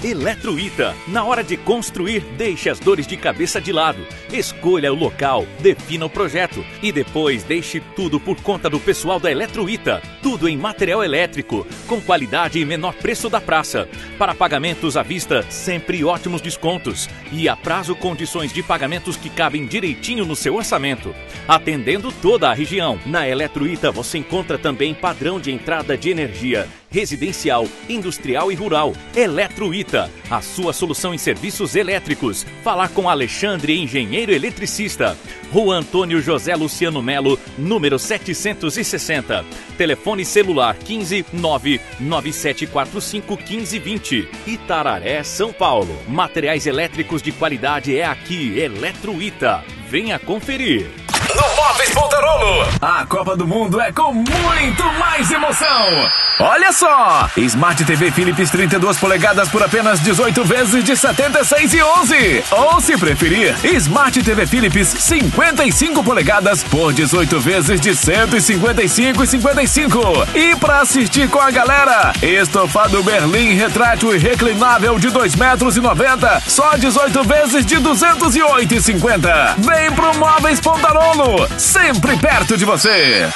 Eletroita. Na hora de construir, deixe as dores de cabeça de lado. Escolha o local, defina o projeto e depois deixe tudo por conta do pessoal da Eletroita. Tudo em material elétrico, com qualidade e menor preço da praça. Para pagamentos à vista, sempre ótimos descontos. E a prazo, condições de pagamentos que cabem direitinho no seu orçamento. Atendendo toda a região. Na Eletroita você encontra também padrão de entrada de energia residencial, industrial e rural. Eletroita, a sua solução em serviços elétricos. Falar com Alexandre, engenheiro eletricista. Rua Antônio José Luciano Melo, número 760. Telefone celular 15 99745 1520. Itararé, São Paulo. Materiais elétricos de qualidade é aqui, Eletroita. Venha conferir. No Móveis Pontarolo, a Copa do Mundo é com muito mais emoção. Olha só, Smart TV Philips 32 polegadas por apenas 18 vezes de 76,11. Ou se preferir, Smart TV Philips 55 polegadas por 18 vezes de 155,55. E para assistir com a galera, estofado Berlim retrátil e reclinável de 2,90 m, só 18 vezes de 208,50. Vem pro Móveis Pontarolo, sempre perto de você.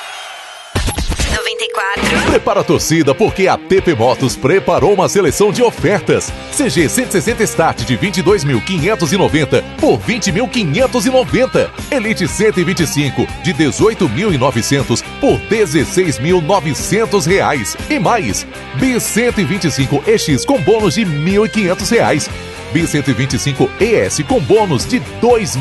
94. Prepara a torcida porque a PP Motos preparou uma seleção de ofertas. CG 160 Start de 22.590 por 20.590. Elite 125 de 18.900 por 16.900 reais. E mais, B125 EX com bônus de R$ 1.500. B125 ES com bônus de R$ 2.000.